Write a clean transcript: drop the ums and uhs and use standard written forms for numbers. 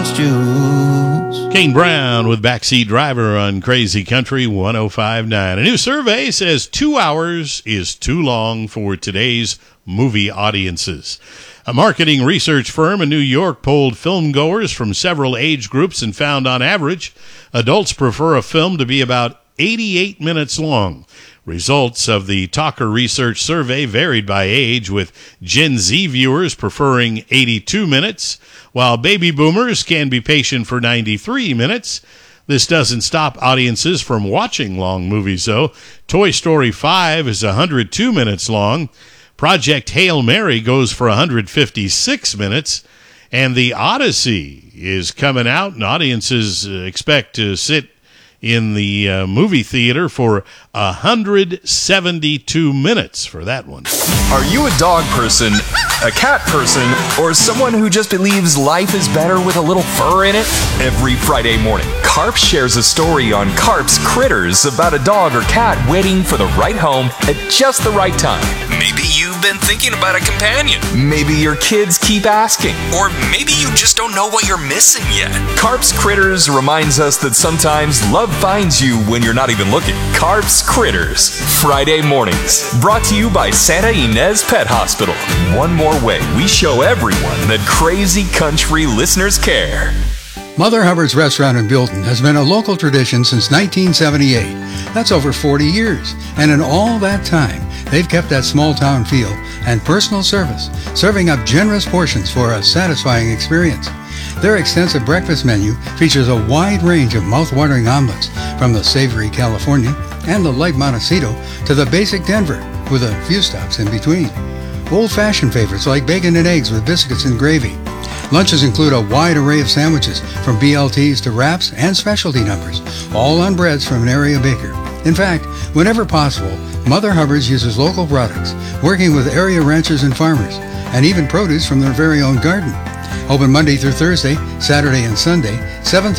orange juice. Kane Brown with Backseat Driver on Crazy Country 105.9. A new survey says 2 hours is too long for today's movie audiences. A marketing research firm in New York polled filmgoers from several age groups and found on average, adults prefer a film to be about 88 minutes long. Results of the Talker Research Survey varied by age, with Gen Z viewers preferring 82 minutes, while baby boomers can be patient for 93 minutes. This doesn't stop audiences from watching long movies, though. Toy Story 5 is 102 minutes long. Project Hail Mary goes for 156 minutes. And The Odyssey is coming out, and audiences expect to sit in the movie theater for 172 minutes for that one. Are you a dog person, a cat person, or someone who just believes life is better with a little fur in it? Every Friday morning, Carp shares a story on Carp's Critters about a dog or cat waiting for the right home at just the right time. Maybe you've been thinking about a companion. Maybe your kids keep asking. Or maybe you just don't know what you're missing yet. Carp's Critters reminds us that sometimes love finds you when you're not even looking. Carp's Critters, Friday mornings. Brought to you by Santa Ynez Pet Hospital. One more way we show everyone that Crazy Country listeners care. Mother Hubbard's Restaurant in Buellton has been a local tradition since 1978. That's over 40 years. And in all that time, they've kept that small-town feel and personal service, serving up generous portions for a satisfying experience. Their extensive breakfast menu features a wide range of mouth-watering omelets, from the savory California and the light Montecito to the basic Denver, with a few stops in between. Old-fashioned favorites like bacon and eggs with biscuits and gravy. Lunches include a wide array of sandwiches, from BLTs to wraps and specialty numbers, all on breads from an area baker. In fact, whenever possible, Mother Hubbard's uses local products, working with area ranchers and farmers, and even produce from their very own garden. Open Monday through Thursday, Saturday and Sunday, 7:30